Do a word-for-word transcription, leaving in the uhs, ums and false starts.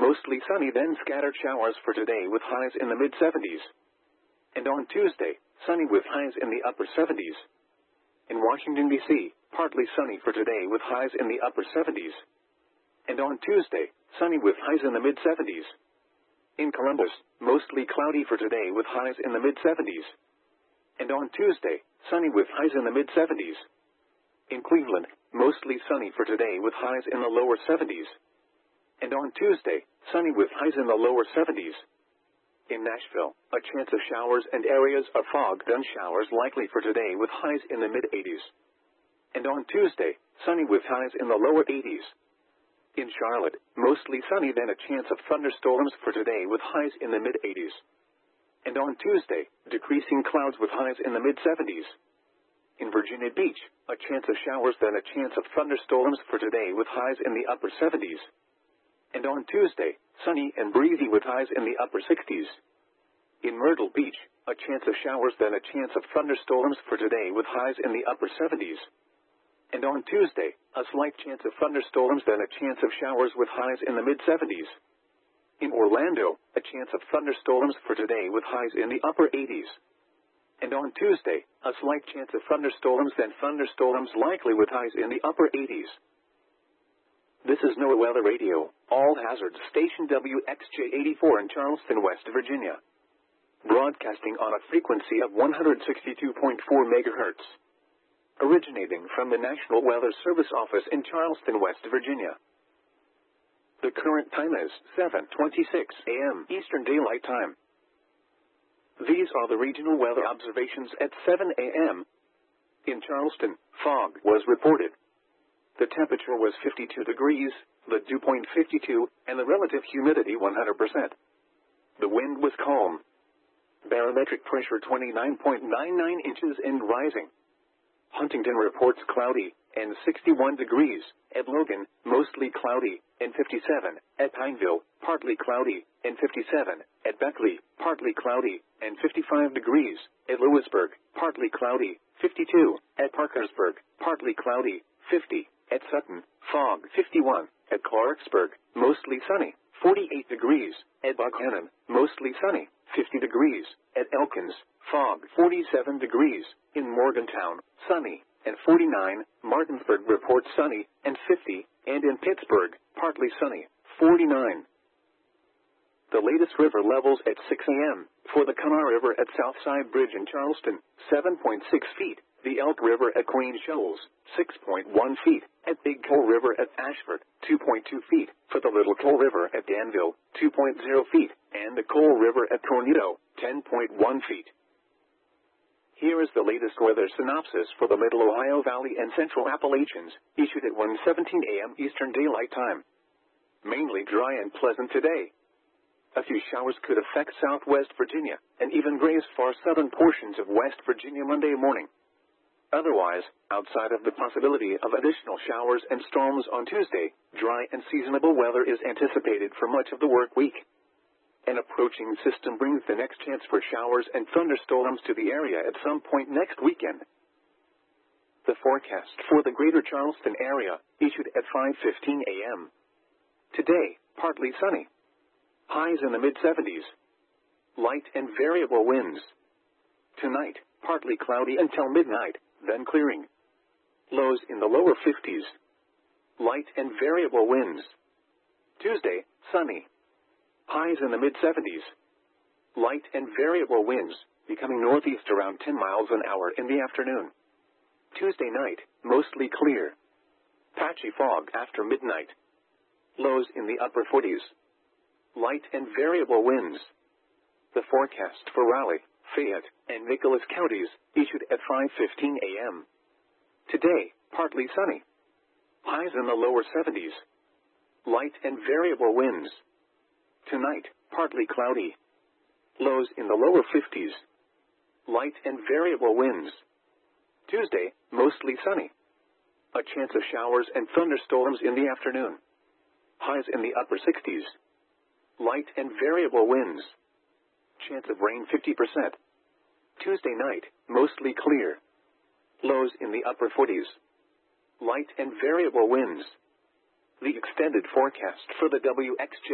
mostly sunny then scattered showers for today with highs in the mid seventies. And on Tuesday, sunny with highs in the upper seventies. In Washington, D C, partly sunny for today with highs in the upper seventies. And on Tuesday, sunny with highs in the mid seventies. In Columbus, mostly cloudy for today with highs in the mid seventies. And on Tuesday, sunny with highs in the mid seventies. In Cleveland, mostly sunny for today with highs in the lower seventies. And on Tuesday, sunny with highs in the lower seventies. In Nashville, a chance of showers and areas of fog then showers likely for today with highs in the mid eighties. And on Tuesday, sunny with highs in the lower eighties. In Charlotte, mostly sunny then a chance of thunderstorms for today with highs in the mid eighties. And on Tuesday, decreasing clouds with highs in the mid seventies. In Virginia Beach, a chance of showers then a chance of thunderstorms for today with highs in the upper seventies. And on Tuesday, sunny and breezy with highs in the upper sixties. In Myrtle Beach, a chance of showers then a chance of thunderstorms for today with highs in the upper seventies. And on Tuesday, a slight chance of thunderstorms then a chance of showers with highs in the mid seventies. In Orlando, a chance of thunderstorms for today with highs in the upper eighties. And on Tuesday, a slight chance of thunderstorms then thunderstorms likely with highs in the upper eighties. This is NOAA Weather Radio, all hazards station W X J eighty-four in Charleston, West Virginia. Broadcasting on a frequency of one hundred sixty-two point four megahertz. Originating from the National Weather Service office in Charleston, West Virginia. The current time is seven twenty-six a m Eastern Daylight Time. These are the regional weather observations at seven a m In Charleston, fog was reported. The temperature was fifty-two degrees, the dew point fifty-two, and the relative humidity one hundred percent. The wind was calm. Barometric pressure twenty-nine point nine nine inches and rising. Huntington reports cloudy, and sixty-one degrees. At Logan, mostly cloudy, and fifty-seven. At Pineville, partly cloudy, and fifty-seven. At Beckley, partly cloudy, and fifty-five degrees. At Lewisburg, partly cloudy, fifty-two. At Parkersburg, partly cloudy, fifty. At Sutton, fog, fifty-one. At Clarksburg, mostly sunny, forty-eight degrees. At Buckhannon, mostly sunny, fifty degrees. At Elkins, fog, forty-seven degrees. In Morgantown, sunny, and forty-nine. Martinsburg reports sunny, and fifty. And in Pittsburgh, partly sunny, forty-nine. The latest river levels at six a m For the Kanawha River at Southside Bridge in Charleston, seven point six feet. The Elk River at Queen Shoals, six point one feet. At Big Coal River at Ashford, two point two feet. For the Little Coal River at Danville, two point zero feet. And the Coal River at Tornado, ten point one feet. Here is the latest weather synopsis for the Middle Ohio Valley and Central Appalachians, issued at one seventeen a m Eastern Daylight Time. Mainly dry and pleasant today. A few showers could affect southwest Virginia, and even graze far southern portions of West Virginia Monday morning. Otherwise, outside of the possibility of additional showers and storms on Tuesday, dry and seasonable weather is anticipated for much of the work week. An approaching system brings the next chance for showers and thunderstorms to the area at some point next weekend. The forecast for the greater Charleston area, issued at five fifteen a m Today, partly sunny. Highs in the mid seventies. Light and variable winds. Tonight, partly cloudy until midnight, then clearing. Lows in the lower fifties. Light and variable winds. Tuesday, sunny. Highs in the mid seventies. Light and variable winds, becoming northeast around ten miles an hour in the afternoon. Tuesday night, mostly clear. Patchy fog after midnight. Lows in the upper forties. Light and variable winds. The forecast for Raleigh, Fayette, and Nicholas counties, issued at five fifteen a m Today, partly sunny. Highs in the lower seventies. Light and variable winds. Tonight, partly cloudy. Lows in the lower fifties. Light and variable winds. Tuesday, mostly sunny. A chance of showers and thunderstorms in the afternoon. Highs in the upper sixties. Light and variable winds. Chance of rain fifty percent. Tuesday night, mostly clear. Lows in the upper forties. Light and variable winds. The extended forecast for the W X J